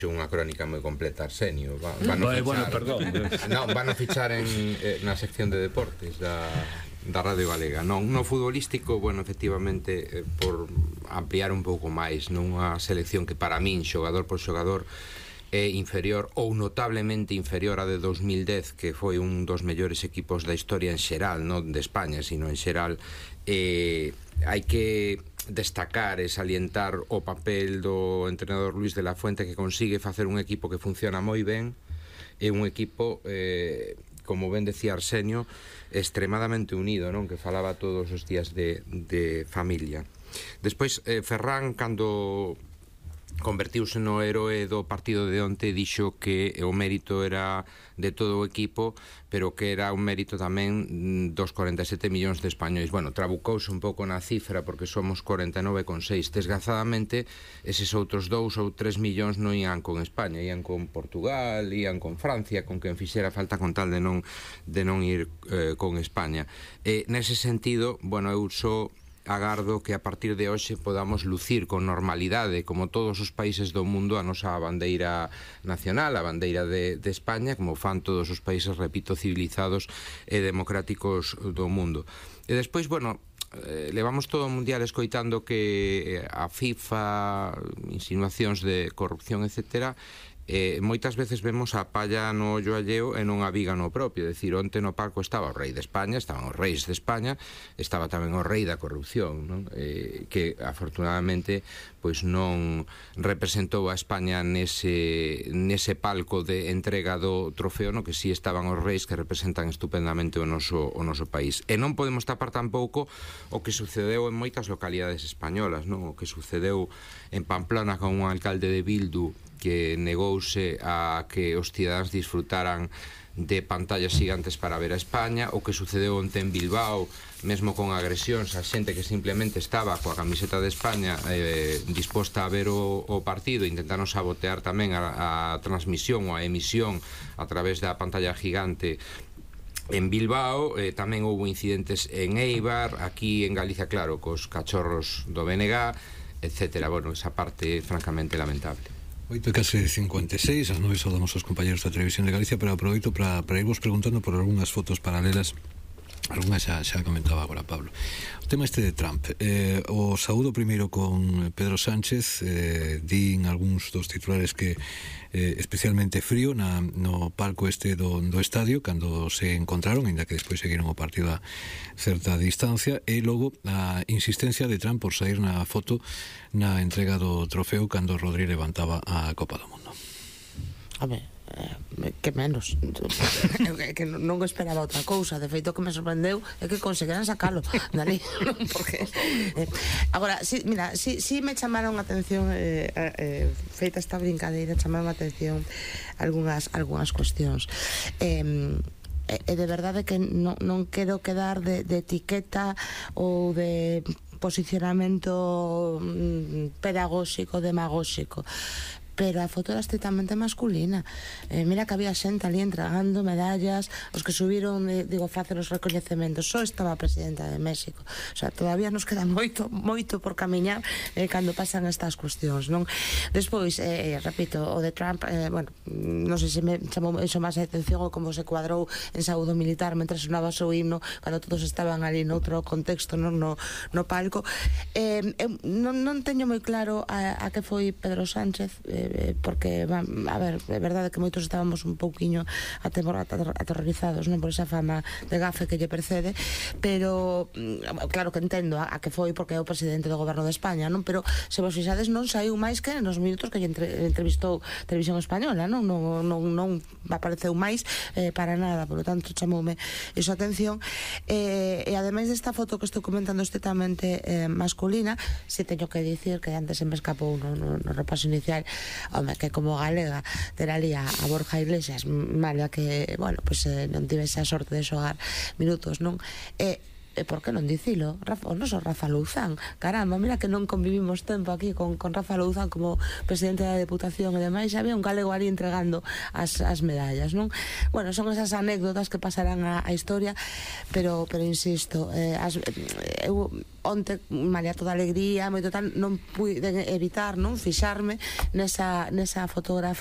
unha crónica moi completa, Arsenio. Van a fichar na sección de deportes da Radio Galega. No futbolístico, bueno, efectivamente, por ampliar un pouco máis, nunha selección que para min, xogador por xogador, é inferior ou notablemente inferior a de 2010, que foi un dos mellores equipos da historia en xeral, non de España, sino en xeral. Hai que destacar e salientar o papel do entrenador Luis de la Fuente, que consigue facer un equipo que funciona moi ben, e un equipo, como ben decía Arsenio, extremadamente unido, non? Que falaba todos os días de familia. Despois, Ferran, cando convertiuse no heroe do partido de onte, dixo que o mérito era de todo o equipo, pero que era un mérito tamén dos 47 millóns de españois. Bueno, trabucouse un pouco na cifra porque somos 49,6. Desgrazadamente, eses outros 2 ou 3 millóns non ian con España, ian con Portugal, ian con Francia, con quen fixera falta, con tal de non ir con España. Nese sentido, bueno, eu só agardo que a partir de hoxe podamos lucir con normalidade, como todos os países do mundo, a nosa bandeira nacional, a bandeira de España, como fan todos os países, repito, civilizados e democráticos do mundo. E despois, bueno, levamos todo o mundial escoitando que a FIFA, insinuacións de corrupción, etcétera. Moitas veces vemos a palla no ollo alleo e non a viga no propio. É dicir, onte no palco estaba o rei de España, estaban os reis de España, estaba tamén o rei da corrupción, non? Que afortunadamente pois non representou a España nese palco de entrega do trofeo, no que si estaban os reis, que representan estupendamente o noso país. E non podemos tapar tampouco o que sucedeu en moitas localidades españolas, non? O que sucedeu en Pamplona con un alcalde de Bildu que negouse a que os cidadáns disfrutaran de pantallas gigantes para ver a España, o que sucedeu onte en Bilbao, mesmo con agresións a xente que simplemente estaba coa camiseta de España disposta a ver o partido, intentaron sabotear tamén a transmisión ou a emisión a través da pantalla gigante en Bilbao. Tamén houve incidentes en Eibar, aquí en Galicia, claro, cos cachorros do BNG, etcétera. Bueno, esa parte francamente lamentable. 8:56, as 9 saudamos aos compañeros da Televisión de Galicia, pero aproveito para irvos preguntando por algunhas fotos paralelas. Algunhas xa comentaba agora Pablo. O tema este de Trump, o saúdo primeiro con Pedro Sánchez, din algúns dos titulares que especialmente frío no palco este do estadio cando se encontraron, ainda que despois seguiron o partido a certa distancia, e logo a insistencia de Trump por sair na foto na entrega do trofeo cando Rodri levantaba a Copa do Mundo. A ver, que menos que non esperaba outra cousa. De feito, o que me sorprendeu é que conseguiran sacalo dali, porque agora, mira, si me chamaron a atención, feita esta brincadeira, chamaron a atención algunhas cuestións. E de verdade que non quero quedar de etiqueta ou de posicionamento pedagóxico, demagóxico, pero a foto era estrictamente masculina. Mira que había xente ali entregando medallas, os que subiron, facer os recoñecementos, só estaba a presidenta de México. O sea, todavía nos queda moito por camiñar cando pasan estas cuestións, non? Despois, repito, o de Trump, bueno, non sei se me chamou iso máis a atención ou como se cuadrou en saúdo militar mentre sonaba o seu himno cando todos estaban ali noutro contexto, non no palco. Non teño moi claro a que foi Pedro Sánchez, porque, a ver, é verdade que moitos estábamos un pouquiño aterrorizados, non, por esa fama de gafe que lle precede, pero claro que entendo a que foi porque é o presidente do goberno de España, non? Pero se vos fixades non saiu máis que nos minutos que lle entrevistou Televisión Española, non apareceu máis para nada, por lo tanto chamoume iso a atención. E ademais desta foto que estou comentando estritamente masculina, se teño que dicir que antes se me escapou no repaso inicial, home, que como galega ter ali a Borja Iglesias, malia que, bueno, pois non tivese a sorte de xogar minutos, non? e por que non dicilo, o noso Rafa Louzán, caramba, mira que non convivimos tempo aquí con Rafa Louzán como presidente da Deputación e demais, había un galego ali entregando as medallas, non? Bueno, son esas anécdotas que pasarán a historia, pero insisto, eu onte, malia toda alegría, moito tal, non pude evitar, non, fixarme nesa fotografía